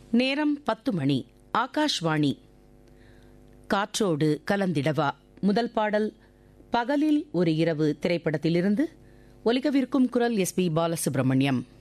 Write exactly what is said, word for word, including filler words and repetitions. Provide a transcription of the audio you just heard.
நேரம் பத்து மணி. ஆகாஷ்வாணி. காற்றோடு கலந்திடவா. முதல் பாடல் பகலில் ஒரு இரவு திரைப்படத்திலிருந்து ஒலிக்கவிருக்கும் குரல் எஸ் பி பாலசுப்ரமணியம்.